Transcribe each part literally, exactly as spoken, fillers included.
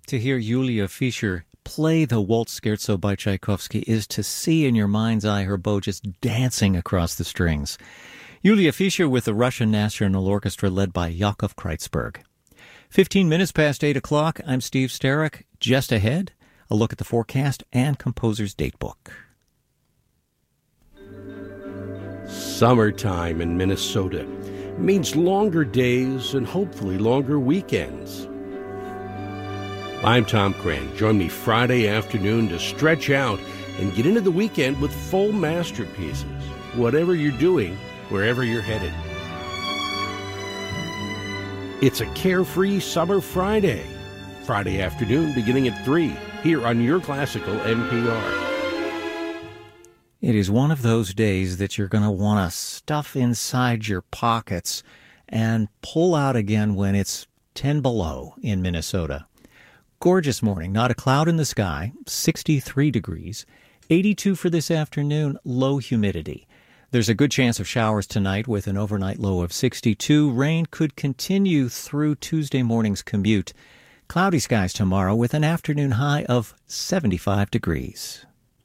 To hear Julia Fischer play the Waltz Scherzo by Tchaikovsky is to see in your mind's eye her bow just dancing across the strings. Julia Fischer with the Russian National Orchestra led by Yakov Kreitzberg. Fifteen minutes past eight o'clock, I'm Steve Starrick. Just ahead, a look at the forecast and composer's datebook. Summertime in Minnesota means longer days and hopefully longer weekends. I'm Tom Cran. Join me Friday afternoon to stretch out and get into the weekend with full masterpieces. Whatever you're doing, wherever you're headed. It's a carefree summer Friday. Friday afternoon beginning at three here on your classical N P R. It is one of those days that you're going to want to stuff inside your pockets and pull out again when it's ten below in Minnesota. Gorgeous morning, not a cloud in the sky, sixty-three degrees, eighty-two for this afternoon, low humidity. There's a good chance of showers tonight with an overnight low of sixty-two. Rain could continue through Tuesday morning's commute. Cloudy skies tomorrow with an afternoon high of seventy-five degrees.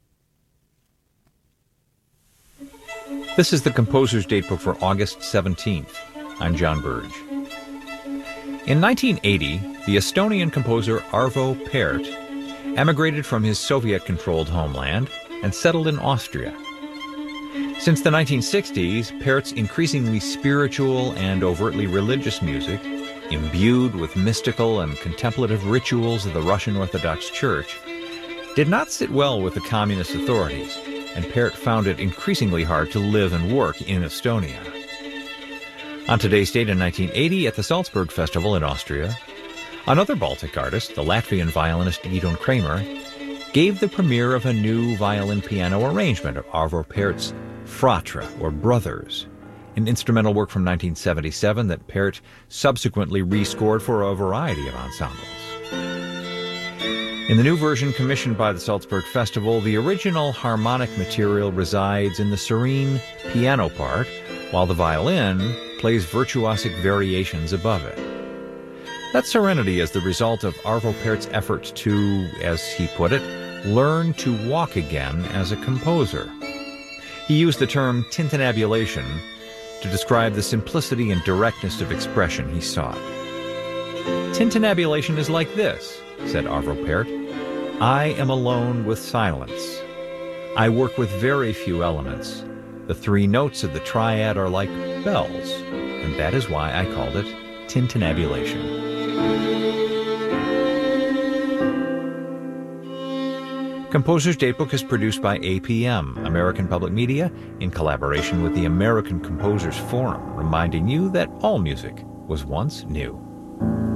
This is the Composer's Datebook for August seventeenth. I'm John Burge. In nineteen eighty, the Estonian composer Arvo Pärt emigrated from his Soviet-controlled homeland and settled in Austria. Since the nineteen sixties, Pärt's increasingly spiritual and overtly religious music, imbued with mystical and contemplative rituals of the Russian Orthodox Church, did not sit well with the communist authorities, and Pärt found it increasingly hard to live and work in Estonia. On today's date in nineteen eighty, at the Salzburg Festival in Austria, another Baltic artist, the Latvian violinist Gidon Kremer, gave the premiere of a new violin-piano arrangement of Arvo Pärt's Fratra, or Brothers, an instrumental work from nineteen seventy-seven that Pärt subsequently rescored for a variety of ensembles. In the new version commissioned by the Salzburg Festival, the original harmonic material resides in the serene piano part, while the violin plays virtuosic variations above it. That serenity is the result of Arvo Pärt's effort to, as he put it, learn to walk again as a composer. He used the term tintinnabulation to describe the simplicity and directness of expression he sought. Tintinnabulation is like this, said Arvo Pärt. I am alone with silence. I work with very few elements. The three notes of the triad are like bells, and that is why I called it tintinnabulation. Composer's Datebook is produced by A P M, American Public Media, in collaboration with the American Composers Forum, reminding you that all music was once new.